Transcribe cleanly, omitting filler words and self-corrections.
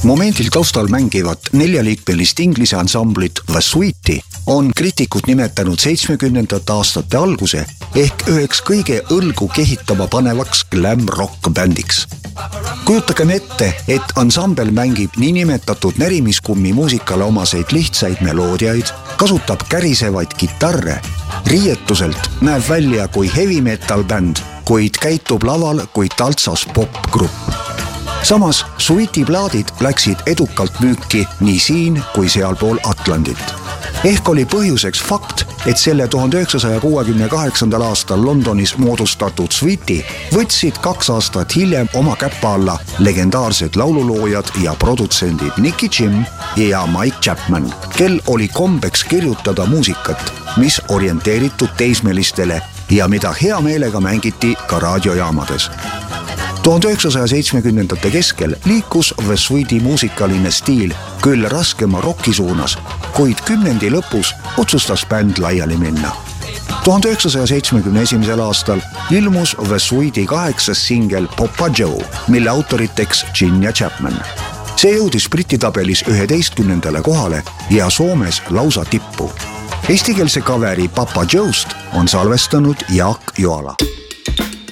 Momendil taustal mängivat 4-liikmelist inglise ansamblit The Sweety on kriitikud nimetanud 70. aastate alguse ehk üheks kõige õlgu kehitama panevaks glam rock bändiks. Kujutagem ette, et ansambel mängib niinimetatud närimiskummi muusikale omaseid lihtsaid meloodiaid, kasutab kärisevaid kitarre, riietuselt näeb välja kui heavy metal bänd, kuid käitub laval kui taltsas popgrupp. Samas Sweety plaadid läksid edukalt müüki nii siin kui sealpool Atlandit. Ehk oli põhjuseks fakt, et selle 1968. aastal Londonis moodustatud Sweety võtsid 2 aastat hiljem oma käppa alla legendaarsed laululoojad ja produtsendid Nicky Jim ja Mike Chapman, kel oli kombeks kirjutada muusikat, mis orienteeritud teismelistele ja mida hea meelega mängiti ka raadiojaamades. 1970. keskel liikus The Sweety muusikaline stiil küll raskema rocki suunas, kuid kümnendi lõpus otsustas bänd laiali minna. 1971. aastal ilmus The Sweety 8. singel Papa Joe, mille autoriteks Gin ja Chapman. See jõudis Briti tabelis 11. kohale ja Soomes lausa tippu. Eestikeelse kaveri Papa Joe'st on salvestanud Jaak Joala.